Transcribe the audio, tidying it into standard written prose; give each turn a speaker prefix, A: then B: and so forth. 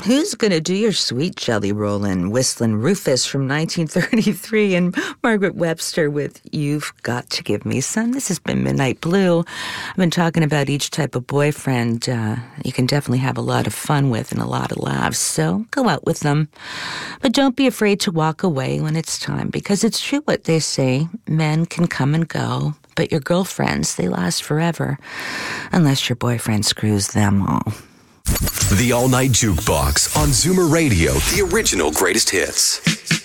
A: Who's Gonna Do Your Sweet Jelly Rollin'? Whistling Rufus from 1933 and Margaret Webster with You've Got to Give Me Some. This has been Midnight Blue. I've been talking about each type of boyfriend you can definitely have a lot of fun with and a lot of laughs, so go out with them. But don't be afraid to walk away when it's time, because it's true what they say, men can come and go, but your girlfriends, they last forever, unless your boyfriend screws them all.
B: The All Night Jukebox on Zoomer Radio, the original greatest hits.